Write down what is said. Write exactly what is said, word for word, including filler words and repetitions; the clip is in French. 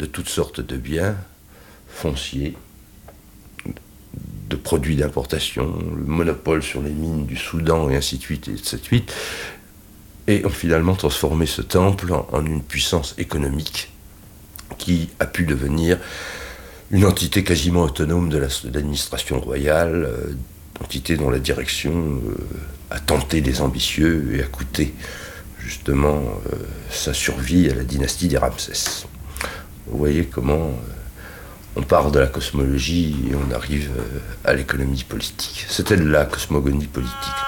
de toutes sortes de biens fonciers, de produits d'importation, le monopole sur les mines du Soudan et ainsi de suite, et ainsi de suite, et ont finalement transformé ce temple en, en une puissance économique qui a pu devenir une entité quasiment autonome de, la, de l'administration royale, euh, entité dont la direction euh, a tenté des ambitieux et a coûté justement euh, sa survie à la dynastie des Ramsès. Vous voyez comment euh, on part de la cosmologie et on arrive euh, à l'économie politique. C'était de la cosmogonie politique.